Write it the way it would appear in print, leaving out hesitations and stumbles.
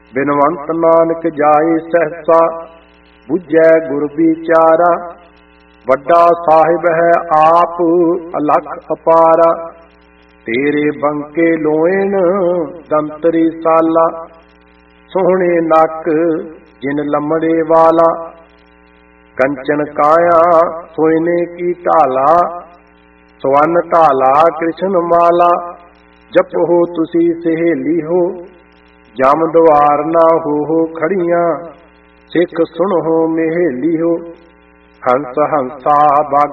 ਬਿਨਵੰਤ ਨਾਨਕ ਜਾਏ ਸਹਸਾ, ਬੁਝੈ ਗੁਰ ਵਿਚਾਰਾ। ਵੱਡਾ ਸਾਹਿਬ ਹੈ ਆਪ ਅਲਖ ਅਪਾਰਾ, ਤੇਰੇ ਬੰਕੇ ਲੋਇਣ ਦੰਤਰੀ ਸਾਲਾ। ਸੋਹਣੇ ਨੱਕ ਜਿਨ ਲੰਮੜੇ ਵਾਲਾ, ਕੰਚਨ ਕਾਇਆ ਸੋਇਨੇ ਕੀ ਢਾਲਾ। ਸਵਨ ਢਾਲਾ ਕ੍ਰਿਸ਼ਨ ਮਾਲਾ, ਜਪੋ ਤੁਸੀਂ ਸਹੇਲੀ ਹੋ। ਜਮ ਦੁਆਰ ਨਾ ਹੋ ਖੜੀਆਂ, ਸਿੱਖ ਸੁਣੋ ਮਹੇਲੀ ਹੋ। ਹੰਸ ਹੰਸਾ